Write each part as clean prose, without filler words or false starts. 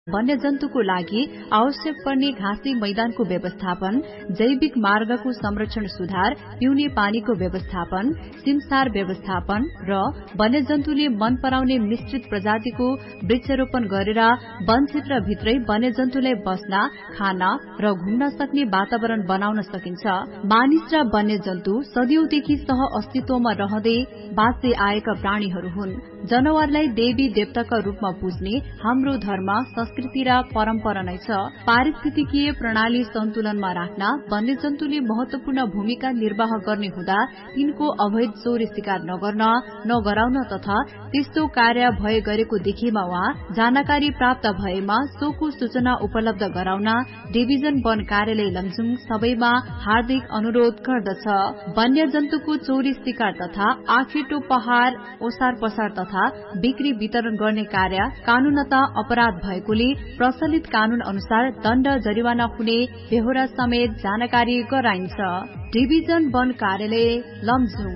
वन्यजन्तुको लागि आवश्यक पर्ने घाँसे मैदानको व्यवस्थापन, जैविक मार्गको संरक्षण सुधार, पिउने पानीको व्यवस्थापन, सिमसार व्यवस्थापन र वन्यजन्तुले मन पराउने मिश्रित प्रजातिको वृक्षारोपण गरेर वन क्षेत्र भित्रै वन्यजन्तुलाई बस्न, खान र घुम्न सक्ने वातावरण बनाउन सकिन्छ। मानिस र वन्यजन्तु सदियौंदेखि सह अस्तित्वमा रहँदै बाँच्दै आएका प्राणीहरू हुन्। जनावरलाई देवी देवताका रूपमा पूज्ने हाम्रो धर्म, संस्कृति र परम्परा नै छ। पारिस्थितिकीय प्रणाली सन्तुलनमा राख्न वन्यजन्तुले महत्वपूर्ण भूमिका निर्वाह गर्ने हुँदा तिनको अवैध चोरी शिकार नगराउन तथा त्यस्तो कार्य भए गरेको देखेमा वा जानकारी प्राप्त भएमा सोको सूचना उपलब्ध गराउन डिभिजन वन कार्यालय लमजुङ सबैमा हार्दिक अनुरोध गर्दछ। वन्यजन्तुको चोरी शिकार तथा आखेटो पहाड़ ओसार पसार तथा बिक्री वितरण गर्ने कार्य कानूनत अपराध भएकोले प्रचलित कानून अनुसार दण्ड जरिवाना हुने बेहोरा समेत जानकारी गराइन्छ। डिभिजन वन कार्यालय लमजुङ।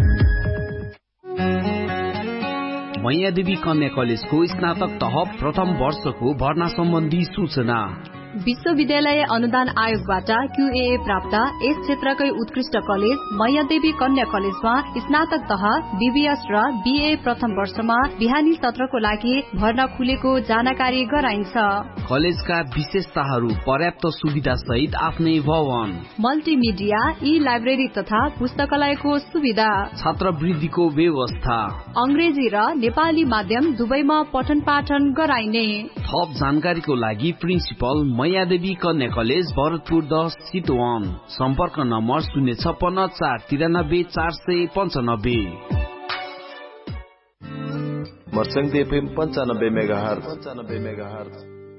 मैयादेवी कन्या कलेजको स्नातक तह प्रथम वर्षको भर्ना सम्बन्धी सूचना। विश्वविद्यालय अनुदान आयोगबाट QAA प्राप्त यस क्षेत्रकै उत्कृष्ट कलेज मैयादेवी कन्या कलेजमा स्नातक तह BBS र BA प्रथम वर्षमा बिहानी सत्रको लागि भर्ना खुलेको जानकारी गराइन्छ। कलेजका विशेषताहरू पर्याप्त सुविधा सहित आफ्नै भवन, मल्टिमिडिया, ई-लाइब्रेरी तथा पुस्तकालयको सुविधा, छात्रवृत्तिको व्यवस्था, अंग्रेजी र नेपाली माध्यम दुवैमा पठन पाठन गराइने। थप जानकारीको लागि प्रिन्सिपल मैयादेवी कन्या कलेज भरतपुर 10 चितवन। सम्पर्क नम्बर 056 493 495। मर्स्याङ FM 95 megahertz.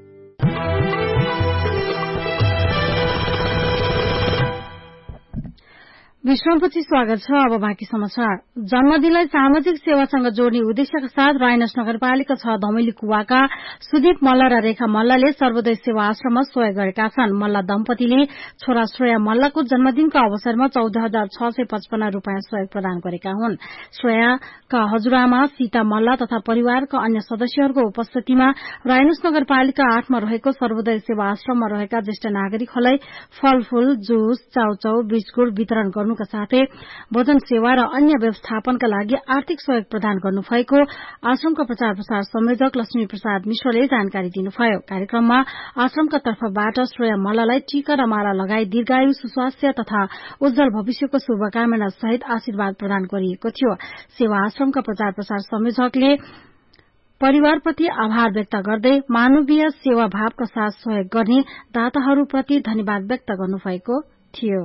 विश्रामपछि स्वागत छ। अब बाँकी समाचार। जन्मदिनलाई सामाजिक सेवासँग जोड्ने उद्देश्यका साथ रायनस नगरपालिका 6 धमेली कुवाका सुदीप मल्ल र रेखा मल्लले सर्वोदय सेवा आश्रममा सहयोग गरेका छन्। मल्ल दम्पतिले छोरा श्रेया मल्लको जन्मदिनको अवसरमा 14,655 रूपियाँ सहयोग प्रदान गरेका हुन्। श्रेयाका हजुरआमा सीता मल्ल तथा परिवारका अन्य सदस्यहरूको उपस्थितिमा रायनस नगरपालिका 8 मा रहेको सर्वोदय सेवा आश्रममा रहेका ज्येष्ठ नागरिकहरूलाई फलफूल, जुस, चाउचाउ, बिस्कुट वितरण गर्नु साथै भोजन सेवा र अन्य व्यवस्थापनका लागि आर्थिक सहयोग प्रदान गर्नुभएको आश्रमका प्रचार प्रसार संयोजक लक्ष्मी प्रसाद मिश्रले जानकारी दिनुभयो। कार्यक्रममा आश्रमका तर्फबाट श्रेया मल्ललाई टीका र माला लगाई दीर्घायु, सुस्वास्थ्य तथा उज्जवल भविष्यको शुभकामना सहित आशीर्वाद प्रदान गरिएको थियो। सेवा आश्रमका प्रचार प्रसार संयोजकले परिवारप्रति आभार व्यक्त गर्दै मानवीय सेवा भावका साथ सहयोग गर्ने दाताहरूप्रति धन्यवाद व्यक्त गर्नुभएको थियो।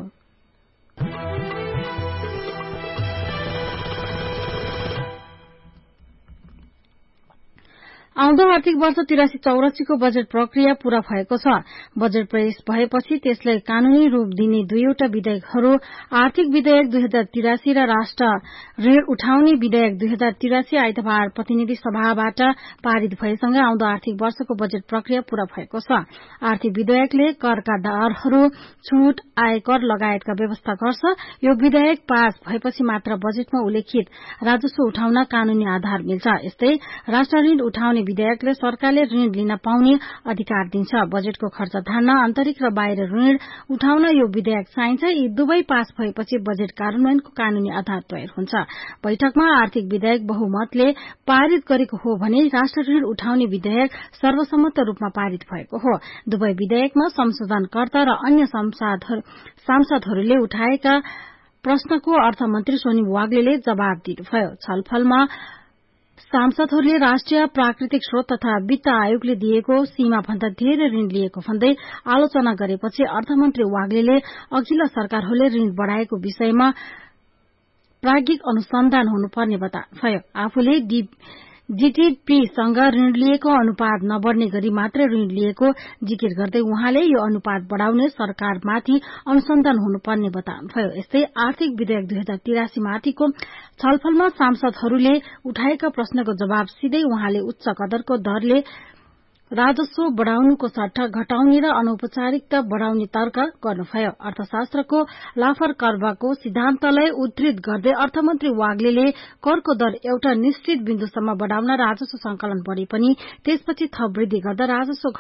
आउँदो आर्थिक वर्ष 83-84 को बजेट प्रक्रिया पूरा भएको छ। बजेट पेश भएपछि त्यसलाई कानूनी रूप दिने दुईवटा विधेयकहरू आर्थिक विधेयक 2083 र राष्ट्र ऋण उठाउने विधेयक 2083 आइतबार प्रतिनिधि सभाबाट पारित भएसँगै आउँदो आर्थिक वर्षको बजेट प्रक्रिया पूरा भएको छ। आर्थिक विधेयकले करका दरहरू, छूट, आयकर लगायतका व्यवस्था गर्छ। यो विधेयक पास भएपछि मात्र बजेटमा उल्लेखित राजस्व उठाउन कानूनी आधार मिल्छ। यस्तै राष्ट्र ऋण उठाउने विधेयकले सरकारले ऋण लिन पाउने अधिकार दिन्छ। बजेटको खर्च धान्न, आन्तरिक र बाहिर ऋण उठाउन यो विधेयक चाहिन्छ। यी दुवै पास भएपछि बजेट कार्यान्वयनको कानूनी आधार तयार हुन्छ। बैठकमा आर्थिक विधेयक बहुमतले पारित गरेको हो भने राष्ट्र ऋण उठाउने विधेयक सर्वसम्मत रूपमा पारित भएको हो। दुवै विधेयकमा संशोधनकर्ता र अन्य सांसदहरूले उठाएका प्रश्नको अर्थमन्त्री सोनिम वाग्लेले जवाब दिनुभयो। छलफलमा सांसदहरूले राष्ट्रिय प्राकृतिक स्रोत तथा वित्त आयोगले दिएको सीमा भन्दा धेरै ऋण लिएको भन्दै आलोचना गरेपछि अर्थमन्त्री वाग्लेले अघिल्ला सरकारहरूले ऋण बढ़ाएको विषयमा प्राज्ञिक अनुसन्धान हुनुपर्ने बताउनुभयो। आफूले जीडीपीसँग ऋण लिएको अनुपात नबढ्ने गरी मात्र ऋण लिएको जिकिर गर्दै उहाँले यो अनुपात बढ़ाउने सरकारमाथि अनुसन्धान हुनुपर्ने बताउनुभयो। यस्तै आर्थिक विधेयक 2083 माथिको छलफलमा सांसदहरूले उठाएका प्रश्नको जवाब सिधै उहाँले उच्च कदरको दरले राजस्व बढ़ाउनुको सट्टा घटाउने र अनौपचारिकता बढ़ाउने तर्क गर्नुभयो। अर्थशास्त्रको लाफर कर्वको सिद्धान्तलाई उद्धृत गर्दै अर्थमन्त्री वाग्लेले करको दर एउटा निश्चित बिन्दुसम्म बढ़ाउन राजस्व संकलन बढ़े पनि त्यसपछि थप वृद्धि गर्दा राजस्व